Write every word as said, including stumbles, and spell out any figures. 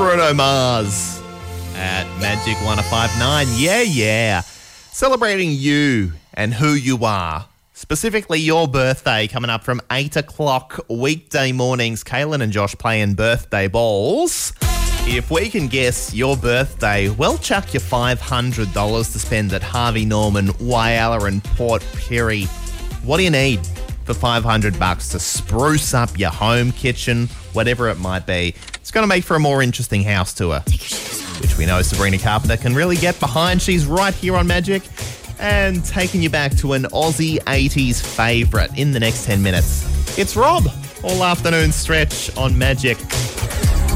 Bruno Mars at Magic one oh five point nine. Yeah, yeah. Celebrating you and who you are. Specifically your birthday coming up from eight o'clock weekday mornings. Kaylin and Josh playing birthday balls. If we can guess your birthday, we'll chuck you five hundred dollars to spend at Harvey Norman, Whyalla and Port Pirie. What do you need for five hundred bucks to spruce up your home, kitchen, whatever it might be? It's going to make for a more interesting house tour, which we know Sabrina Carpenter can really get behind. She's right here on Magic and taking you back to an Aussie eighties favourite in the next ten minutes. It's Rob, all afternoon stretch on Magic.